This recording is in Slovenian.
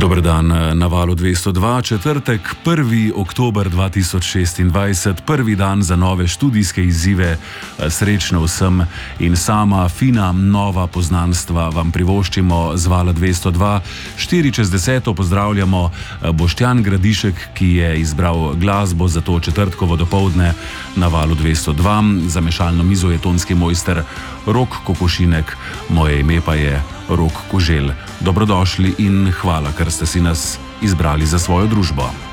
Dober dan na valu 202, četrtek, 1. oktober 2026, prvi dan za nove študijske izzive. Srečno vsem in sama fina nova poznanstva vam privoščimo z vala 202. 4:10 pozdravljamo Boštjan Gradišek, ki je izbral glasbo za to četrtkovo dopoldne na valu 202. Za mešalno mizo je tonski mojster Rok Kokošinek, moje ime pa je Rok Koželj. Dobrodošli in hvala, ker ste si nas izbrali za svojo družbo.